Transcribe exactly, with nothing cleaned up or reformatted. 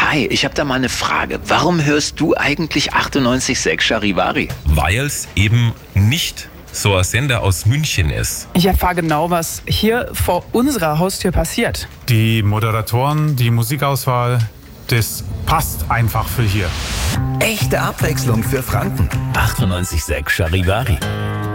Kai, ich habe da mal eine Frage. Warum hörst du eigentlich achtundneunzig Komma sechs Charivari? Weil es eben nicht so ein Sender aus München ist. Ich erfahre genau, was hier vor unserer Haustür passiert. Die Moderatoren, die Musikauswahl, das passt einfach für hier. Echte Abwechslung für Franken. achtundneunzig Komma sechs Charivari.